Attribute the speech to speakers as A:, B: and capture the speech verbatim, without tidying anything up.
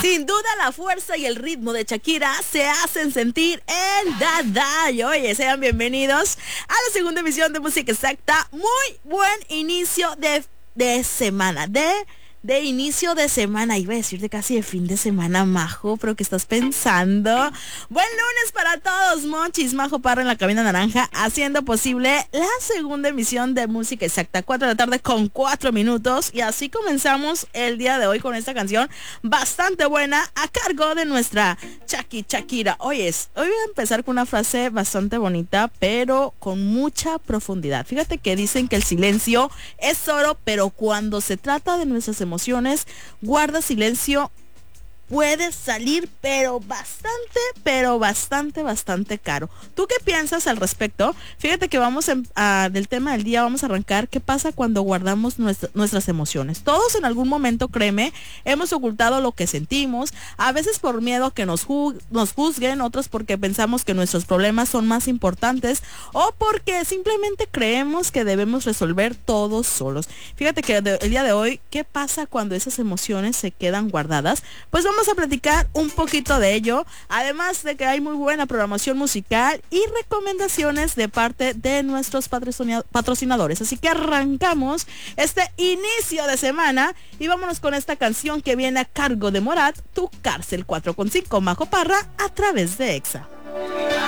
A: Sin duda la fuerza y el ritmo de Shakira se hacen sentir en Dada. Y oye, sean bienvenidos a la segunda emisión de Música Exacta. Muy buen inicio de, de semana, de... de inicio de semana, iba a decir de casi de fin de semana, Majo, pero ¿qué estás pensando? Buen lunes para todos, Monchis, Majo Parra en la cabina naranja, haciendo posible la segunda emisión de Música Exacta, cuatro de la tarde con cuatro minutos, y así comenzamos el día de hoy con esta canción bastante buena, a cargo de nuestra Shaki Shakira. Oye, hoy voy a empezar con una frase bastante bonita, pero con mucha profundidad. Fíjate que dicen que el silencio es oro, pero cuando se trata de nuestras emociones, emociones, guarda silencio, puede salir, pero bastante, pero bastante, bastante caro. ¿Tú qué piensas al respecto? Fíjate que vamos en, a, del tema del día, vamos a arrancar. ¿Qué pasa cuando guardamos nuestra, nuestras emociones? Todos en algún momento, créeme, hemos ocultado lo que sentimos, a veces por miedo a que nos, ju- nos juzguen, otros porque pensamos que nuestros problemas son más importantes o porque simplemente creemos que debemos resolver todos solos. Fíjate que de, el día de hoy, ¿qué pasa cuando esas emociones se quedan guardadas? Pues vamos a platicar un poquito de ello, además de que hay muy buena programación musical y recomendaciones de parte de nuestros patrocinadores. Así que arrancamos este inicio de semana y vámonos con esta canción que viene a cargo de Morat, Tu Cárcel, cuatro con cinco, Majo Parra, a través de Exa.